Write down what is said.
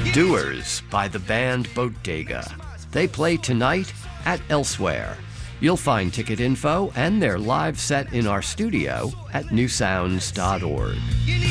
Doers by the band Bodega. They play tonight at Elsewhere. You'll find ticket info and their live set in our studio at newsounds.org.